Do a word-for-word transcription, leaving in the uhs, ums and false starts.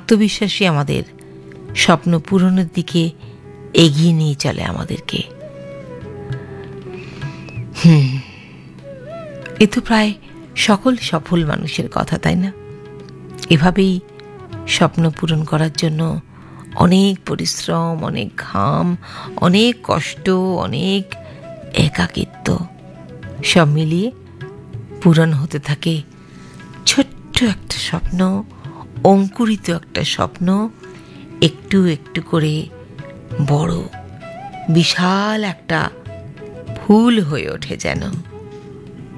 আত্মবিশ্বাসী আমাদের স্বপ্ন পূরণের দিকে এগিয়ে নিয়ে চলে আমাদেরকে। হুম এ তো প্রায় সকল সফল মানুষের কথা, তাই না? এভাবেই স্বপ্ন পূরণ করার জন্য অনেক পরিশ্রম, অনেক ঘাম, অনেক কষ্ট, অনেক একাকিত্ব সব মিলিয়ে পূরণ হতে থাকে ছোট্ট একটা স্বপ্ন, অঙ্কুরিত একটা স্বপ্ন, একটু একটু করে বড় বিশাল একটা ফুল হয়ে ওঠে যেন।